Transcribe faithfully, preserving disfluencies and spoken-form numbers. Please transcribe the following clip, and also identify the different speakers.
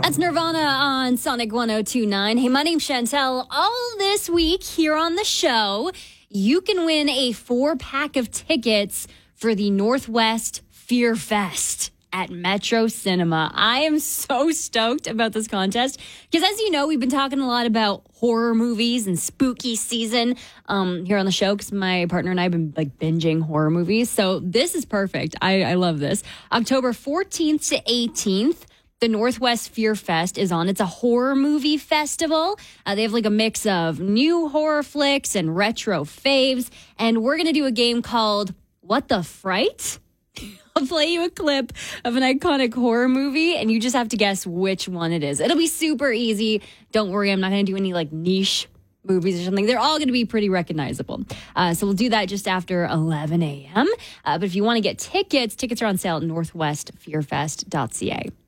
Speaker 1: That's Nirvana on Sonic one oh two point nine. Hey, my name's Chantel. All this week here on the show, you can win a four-pack of tickets for the Northwest Fear Fest at Metro Cinema. I am so stoked about this contest because, as you know, we've been talking a lot about horror movies and spooky season um, here on the show because my partner and I have been like binging horror movies. So this is perfect. I, I love this. October fourteenth to eighteenth. The Northwest Fear Fest is on. It's a horror movie festival. Uh, they have like a mix of new horror flicks and retro faves. And we're going to do a game called What the Fright? I'll play you a clip of an iconic horror movie, and you just have to guess which one it is. It'll be super easy. Don't worry, I'm not going to do any like niche movies or something. They're all going to be pretty recognizable. Uh, so we'll do that just after eleven a.m. Uh, but if you want to get tickets, tickets are on sale at northwest fear fest dot c a.